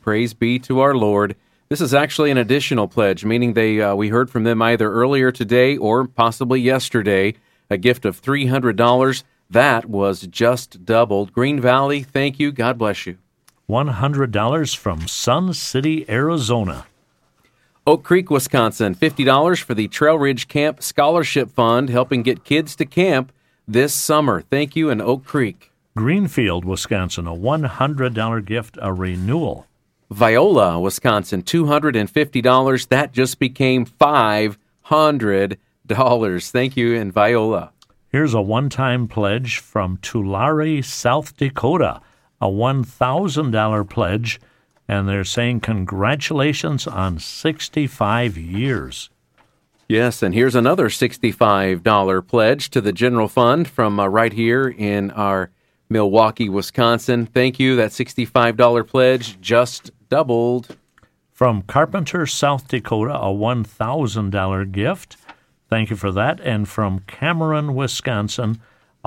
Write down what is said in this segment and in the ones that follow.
Praise be to our Lord. This is actually an additional pledge, meaning we heard from them either earlier today or possibly yesterday, a gift of $300. That was just doubled. Green Valley, thank you. God bless you. $100 from Sun City, Arizona. Oak Creek, Wisconsin, $50 for the Trail Ridge Camp Scholarship Fund, helping get kids to camp this summer. Thank you, in Oak Creek. Greenfield, Wisconsin, a $100 gift, a renewal. Viola, Wisconsin, $250. That just became $500. Thank you, in Viola. Here's a one-time pledge from Tulare, South Dakota, a $1,000 pledge, and they're saying congratulations on 65 years. Yes, and here's another $65 pledge to the general fund from right here in our Milwaukee, Wisconsin. Thank you. That $65 pledge just doubled. From Carpenter, South Dakota, a $1,000 gift. Thank you for that. And from Cameron, Wisconsin, a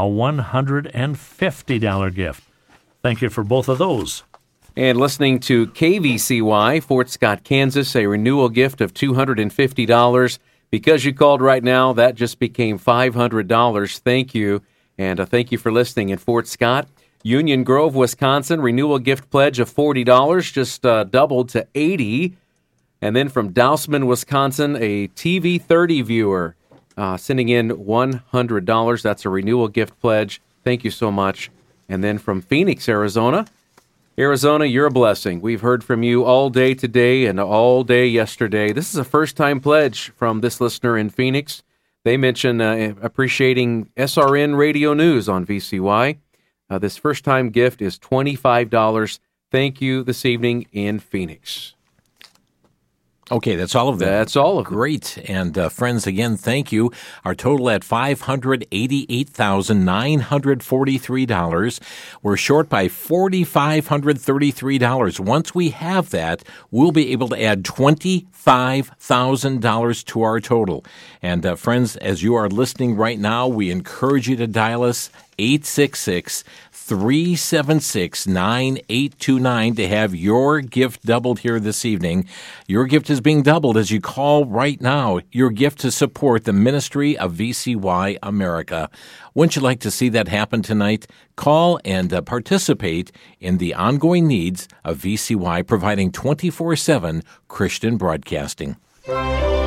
$150 gift. Thank you for both of those. And listening to KVCY, Fort Scott, Kansas, a renewal gift of $250. Because you called right now, that just became $500. Thank you. And thank you for listening in Fort Scott. Union Grove, Wisconsin, renewal gift pledge of $40, just doubled to $80. And then from Dousman, Wisconsin, a TV 30 viewer sending in $100. That's a renewal gift pledge. Thank you so much. And then from Phoenix, Arizona, you're a blessing. We've heard from you all day today and all day yesterday. This is a first-time pledge from this listener in Phoenix. They mention appreciating SRN Radio News on VCY. This first-time gift is $25. Thank you this evening in Phoenix. Okay, that's all of them. That's all of them. Great. And friends, again, thank you. Our total at $588,943. We're short by $4,533. Once we have that, we'll be able to add $25,000 to our total. And friends, as you are listening right now, we encourage you to dial us 866-376-9829 to have your gift doubled here this evening. Your gift is being doubled as you call right now. Your gift to support the ministry of VCY America. Wouldn't you like to see that happen tonight? Call and participate in the ongoing needs of VCY, providing 24/7 Christian broadcasting.